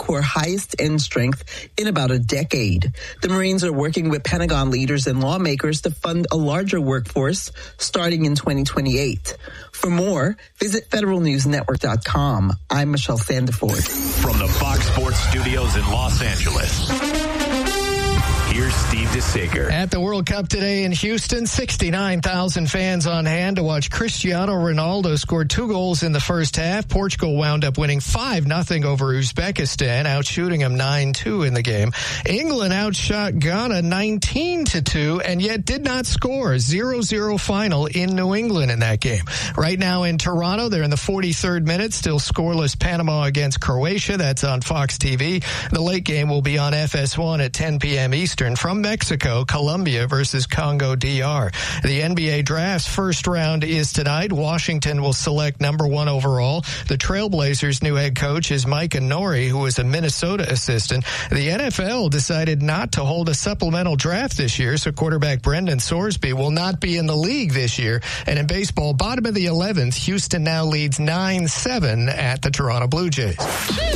Corps' highest end strength in about a decade. The Marines are working with Pentagon leaders and lawmakers to fund a larger workforce starting in 2028. For more, visit federalnewsnetwork.com. I'm Michelle Sandiford. From the Fox Sports Studios in Los Angeles, here's Steve DeSager. At the World Cup today in Houston, 69,000 fans on hand to watch Cristiano Ronaldo score 2 goals in the first half. Portugal wound up winning 5-0 over Uzbekistan, outshooting them 9-2 in the game. England outshot Ghana 19-2 and yet did not score. 0-0 final in New England in that game. Right now in Toronto, they're in the 43rd minute, still scoreless. Panama against Croatia. That's on Fox TV. The late game will be on FS1 at 10 p.m. Eastern. From Mexico, Colombia versus Congo DR. The NBA draft's first round is tonight. Washington will select number 1 overall. The Trailblazers' new head coach is Mike Nori, who is a Minnesota assistant. The NFL decided not to hold a supplemental draft this year, so quarterback Brendan Sorsby will not be in the league this year. And in baseball, bottom of the 11th, Houston now leads 9-7 at the Toronto Blue Jays.